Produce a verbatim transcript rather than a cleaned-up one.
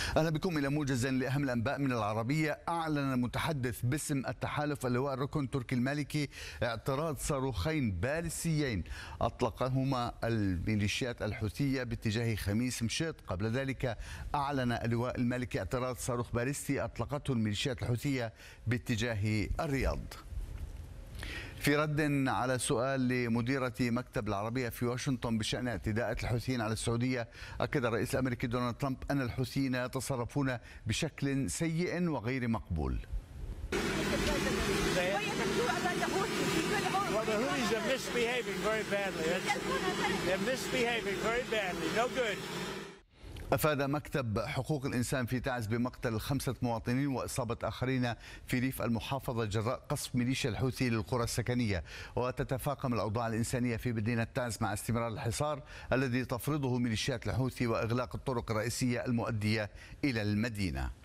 أهلا بكم إلى موجز لأهم الأنباء من العربية. أعلن المتحدث باسم التحالف اللواء الركن تركي المالكي اعتراض صاروخين باليستيين أطلقهما الميليشيات الحوثية باتجاه خميس مشيط. قبل ذلك أعلن اللواء المالكي اعتراض صاروخ باليستي أطلقته الميليشيات الحوثية باتجاه الرياض. في رد على سؤال لمديرة مكتب العربية في واشنطن بشأن اعتداءات الحوثيين على السعودية، أكد الرئيس الأمريكي دونالد ترامب أن الحوثيين يتصرفون بشكل سيء وغير مقبول. أفاد مكتب حقوق الإنسان في تعز بمقتل خمسة مواطنين وإصابة آخرين في ريف المحافظة جراء قصف ميليشيا الحوثي للقرى السكنية. وتتفاقم الأوضاع الإنسانية في مدينة تعز مع استمرار الحصار الذي تفرضه ميليشيات الحوثي وإغلاق الطرق الرئيسية المؤدية إلى المدينة.